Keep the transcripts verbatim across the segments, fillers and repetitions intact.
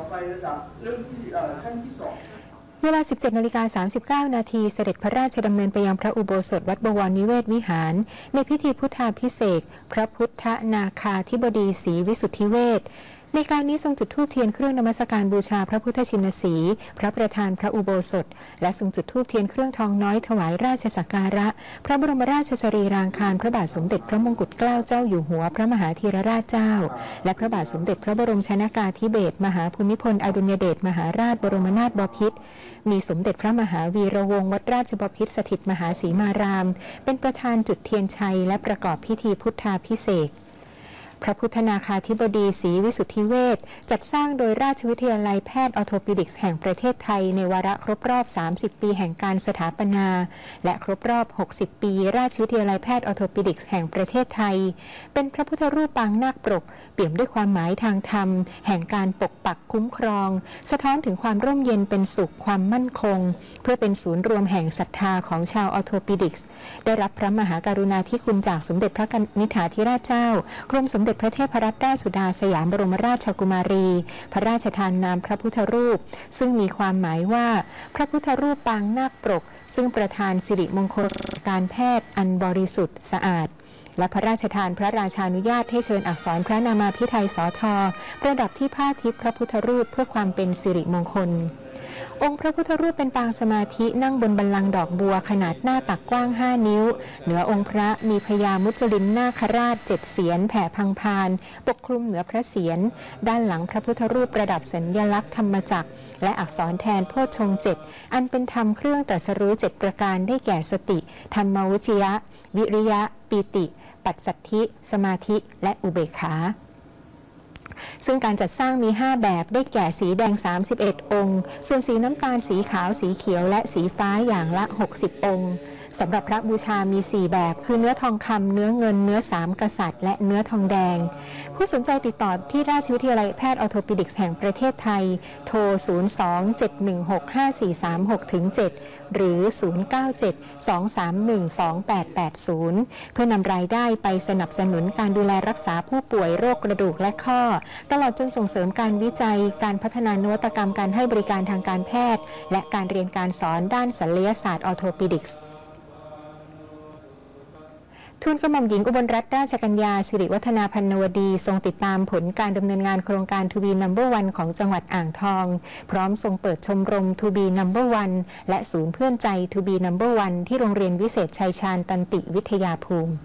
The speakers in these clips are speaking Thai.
ไประดับเรื่องที่ขั้นที่สองเวลา สิบเจ็ดนาฬิกาสามสิบเก้า นาทีเสด็จพระราชดำเนินไปยังพระอุโบสถวัดบวรนิเวศวิหารในพิธีพุทธาภิเษกพระพุทธนาคาธิบดีศรีวิสุทธิเวชในการนี้ทรงจุดธูปเทียนเครื่องนมัสการบูชาพระพุทธชินสีห์พระประธานพระอุโบสถและทรงจุดธูปเทียนเครื่องทองน้อยถวายราชสักการะพระบรมราชสรีรางคารพระบาทสมเด็จพระมงกุฎเกล้าเจ้าอยู่หัวพระมหาธีรราชเจ้าและพระบาทสมเด็จพระบรมชนกาธิเบศรมหาภูมิพลอดุลยเดชมหาราชบรมนาถบพิตรมีสมเด็จพระมหาวีระวงศ์วัดราชบพิตรสถิตมหาศรีมารามเป็นประธานจุดเทียนชัยและประกอบพิธีพุทธาภิเษกพระพุทธนาคาธิบดีศรีวิสุทธิเวชจัดสร้างโดยราชวิทยาลัยแพทย์ออร์โทปิดิกส์แห่งประเทศไทยในวาระครบรอบสามสิบปีแห่งการสถาปนาและครบรอบหกสิบปีราชวิทยาลัยแพทย์ออร์โทปิดิกส์แห่งประเทศไทยเป็นพระพุทธรูปปางนาคปรกเปี่ยมด้วยความหมายทางธรรมแห่งการปกปักคุ้มครองสะท้อนถึงความร่มเย็นเป็นสุขความมั่นคงเพื่อเป็นศูนย์รวมแห่งศรัทธาของชาวออร์โทปิดิกส์ได้รับพระมหากรุณาธิคุณจากสมเด็จพระนิธิธิราชเจ้ากรมสมเด็จพระเทพรัตนราชสุดาสยามบรมราชกุมารีพระราชทานนามพระพุทธรูปซึ่งมีความหมายว่าพระพุทธรูปปางนาคปรกซึ่งประทานสิริมงคลการแพทย์อันบริสุทธิ์สะอาดและพระราชทานพระราชานุญาตให้เชิญอักษรพระนามาภิไธยสทประดับที่ผ้าทิพย์พระพุทธรูปเพื่อความเป็นสิริมงคลองค์พระพุทธรูปเป็นปางสมาธินั่งบนบัลลังก์ดอกบัวขนาดหน้าตักกว้างห้านิ้วเหนือองค์พระมีพญามุจลินนาคราชเจ็ดเสียนแผ่พังพานปกคลุมเหนือพระเศียรด้านหลังพระพุทธรูปประดับสัญลักษณ์ธรรมจักรและอักษรแทนโพชฌงค์เจ็ดอันเป็นธรรมเครื่องตรัสรู้เจ็ดประการได้แก่สติธรรมวิจยะวิริยะปีติปัสสัทธิสมาธิและอุเบกขาซึ่งการจัดสร้างมีห้าแบบได้แก่สีแดงสามสิบเอ็ดองค์ส่วนสีน้ำตาลสีขาวสีเขียวและสีฟ้าอย่างละหกสิบองค์สำหรับพระบูชามีสี่แบบคือเนื้อทองคำเนื้อเงินเนื้อสามกษัตริย์และเนื้อทองแดงผู้สนใจติดต่อที่ราชวิทยาลัยแพทย์ออร์โทปิดิกส์แห่งประเทศไทยโทรศูนย์ สอง เจ็ด หนึ่ง หก ห้า สี่ สาม หก เจ็ด หรือศูนย์ เก้า เจ็ด สอง สาม หนึ่ง สอง แปด แปด ศูนย์เพื่อนำรายได้ไปสนับสนุนการดูแลรักษาผู้ป่วยโรคกระดูกและข้อตลอดจนส่งเสริมการวิจัยการพัฒนานวัตกรรมการให้บริการทางการแพทย์และการเรียนการสอนด้านศัลยศาสตร์ออร์โทปิดิกส์ทูลกระหม่อมหญิงอุบลรัตนราชกัญญาสิริวัฒนาพันนวดีทรงติดตามผลการดำเนินงานโครงการ ทู บี นัมเบอร์ วัน ของจังหวัดอ่างทองพร้อมทรงเปิดชมรม ทู บี นัมเบอร์ วัน และศูนย์เพื่อนใจ ทู บี นัมเบอร์ วัน ที่โรงเรียนวิเศษชัยชาญตันติวิทยาภูมิ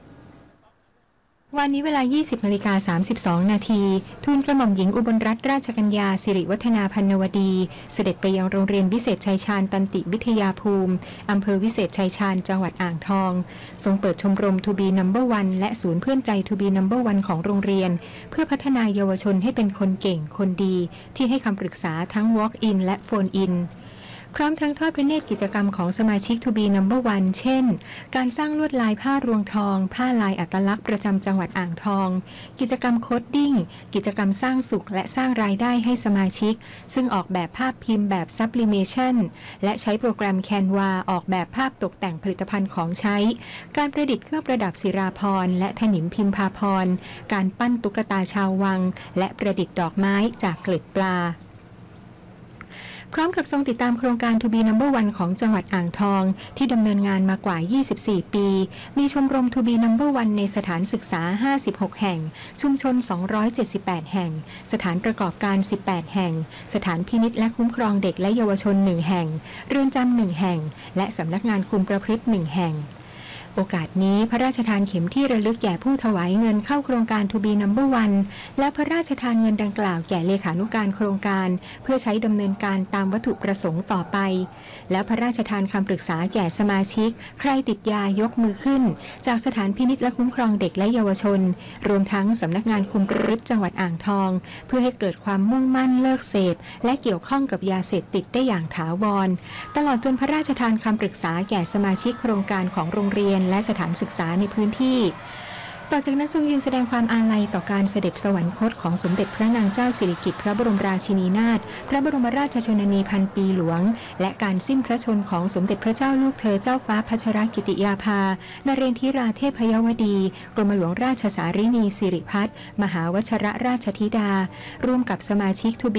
วันนี้เวลา ยี่สิบนาฬิกาสามสิบสอง นาทีทูลกระหม่อมหญิงอุบลรัตนราชกัญญาสิริวัฒนาพันนวดีเสด็จไปยังโรงเรียนวิเศษชัยชาญตันติวิทยาภูมิอำเภอวิเศษชัยชาญจังหวัดอ่างทองทรงเปิดชมรม ทู บี นัมเบอร์ วัน และศูนย์เพื่อนใจ ทู บี นัมเบอร์ วัน ของโรงเรียนเพื่อพัฒนาเยาวชนให้เป็นคนเก่งคนดีที่ให้คำปรึกษาทั้ง walk in และ phone inพร้อมทั้งทอดพระเนตรกิจกรรมของสมาชิก ทู บี นัมเบอร์ วัน เช่นการสร้างลวดลายผ้ารวงทองผ้าลายอัตลักษณ์ประจำจังหวัดอ่างทองกิจกรรมโคดดิ้งกิจกรรมสร้างสุขและสร้างรายได้ให้สมาชิกซึ่งออกแบบภาพพิมพ์แบบ sublimation และใช้โปรแกรม Canva ออกแบบภาพตกแต่งผลิตภัณฑ์ของใช้การประดิษฐ์เครื่องประดับศิราภรณ์และถนิมพิมพาภรณ์การปั้นตุ๊กตาชาววังและประดิษฐ์ดอกไม้จากเกล็ดปลาพร้อมกับทรงติดตามโครงการ ทู บี นัมเบอร์ วัน ของจังหวัดอ่างทองที่ดำเนินงานมากว่า ยี่สิบสี่ ปีมีชมรม ทู บี นัมเบอร์ วัน ในสถานศึกษา ห้าสิบหก แห่งชุมชน สองร้อยเจ็ดสิบแปด แห่งสถานประกอบการ สิบแปด แห่งสถานพินิจและคุ้มครองเด็กและเยาวชน หนึ่ง แห่งเรือนจำ หนึ่ง แห่งและสำนักงานคุมประพฤติ หนึ่ง แห่งโอกาสนี้พระราชทานเข็มที่ระลึกแก่ผู้ถวายเงินเข้าโครงการ ทู บี นัมเบอร์ วัน และพระราชทานเงินดังกล่าวแก่เลขานุการโครงการเพื่อใช้ดำเนินการตามวัตถุประสงค์ต่อไปและพระราชทานคำปรึกษาแก่สมาชิกใครติดยายกมือขึ้นจากสถานพินิจและคุ้มครองเด็กและเยาวชนรวมทั้งสำนักงานคุมประพฤติจังหวัดอ่างทองเพื่อให้เกิดความมุ่งมั่นเลิกเสพและเกี่ยวข้องกับยาเสพติดได้อย่างถาวรตลอดจนพระราชทานคำปรึกษาแก่สมาชิกโครงการของโรงเรียนและสถานศึกษาในพื้นที่ต่อจากนั้นทรงยืนแสดงความอาลัยต่อการเสด็จสวรรคตของสมเด็จพระนางเจ้าสิริกิติ์พระบรมราชินีนาถพระบรมราชชนนีพันปีหลวงและการสิ้นพระชนม์ของสมเด็จพระเจ้าลูกเธอเจ้าฟ้าพัชรกิติยาภานเรนทิราเทพยวดีกรมหลวงราชสารินีสิริพัฒน์มหาวชรราชธิดาร่วมกับสมาชิกทู